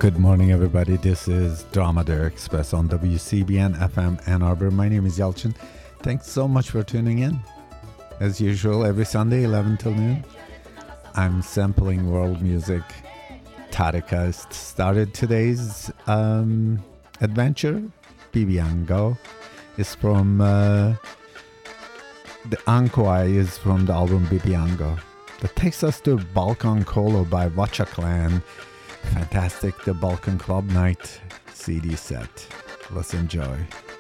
Good morning, everybody. This is Dromedary Express on WCBN FM Ann Arbor. My name is Yelchin. Thanks so much for tuning in. As usual, every Sunday, 11 till noon, I'm sampling world music. Tarika started today's adventure. Bibiango is from the Ankoai is from the album Bibiango. That takes us to Balkan Kolo by Vacha Clan. Fantastic, the Balkan Club Night CD set. Let's enjoy.